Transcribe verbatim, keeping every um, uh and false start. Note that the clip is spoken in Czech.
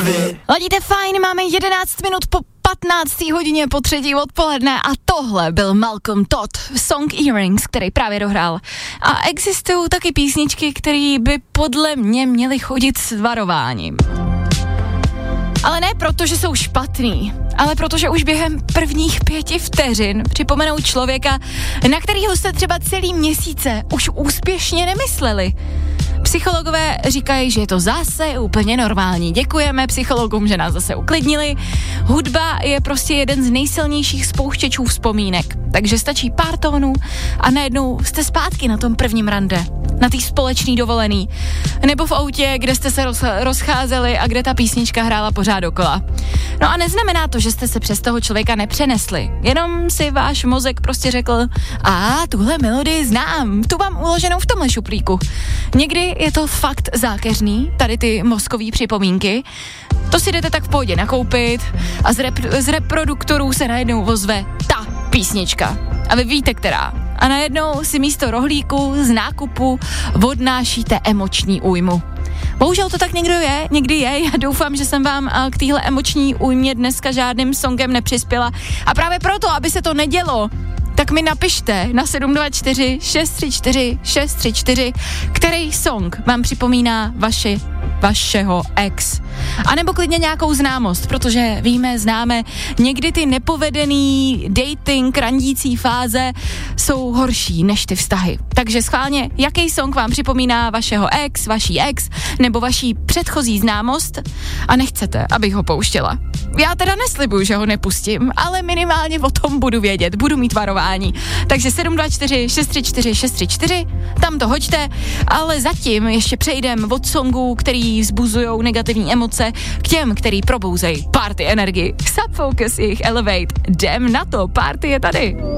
Ladíte fajn, máme jedenáct minut po patnácté hodině po třetí odpoledne a tohle byl Malcolm Todd, Song Earrings, který právě dohrál. A existují taky písničky, které by podle mě měly chodit s varováním. Ale ne proto, že jsou špatný, ale protože už během prvních pěti vteřin připomenou člověka, na kterýho jste třeba celý měsíce už úspěšně nemysleli. Psychologové říkají, že je to zase úplně normální. Děkujeme psychologům, že nás zase uklidnili. Hudba je prostě jeden z nejsilnějších spouštěčů vzpomínek. Takže stačí pár tónů a najednou jste zpátky na tom prvním rande. Na tý společný dovolený. Nebo v autě, kde jste se roz, rozcházeli a kde ta písnička hrála pořád dokola. No a neznamená to, že jste se přes toho člověka nepřenesli. Jenom si váš mozek prostě řekl, a tuhle melodii znám, tu mám uloženou v tomhle šuplíku. Někdy je to fakt zákeřný, tady ty mozkový připomínky. To si jdete tak v pohodě nakoupit a z, rep- z reproduktorů se najednou ozve ta písnička. A vy víte, která. A najednou si místo rohlíku z nákupu odnášíte emoční újmu. Bohužel to tak někdo je, někdy je. Já doufám, že jsem vám k téhle emoční újmě dneska žádným songem nepřispěla. A právě proto, aby se to nedělo, tak mi napište na sedm dva čtyři šest tři čtyři šest tři čtyři, který song vám připomíná vaši, vašeho ex. A nebo klidně nějakou známost, protože víme, známe, někdy ty nepovedený dating, randící fáze jsou horší než ty vztahy. Takže schválně, jaký song vám připomíná vašeho ex, vaší ex, nebo vaší předchozí známost a nechcete, abych ho pouštěla. Já teda neslibuju, že ho nepustím, ale minimálně o tom budu vědět, budu mít varování. Takže sedm dva čtyři šest tři čtyři šest tři čtyři, tam to hoďte, ale zatím ještě přejdem od songů, který vzbuzujou negativní emoce, k těm, který probouzej party energii. Subfocus, jejich Elevate. Jdem na to, party je tady.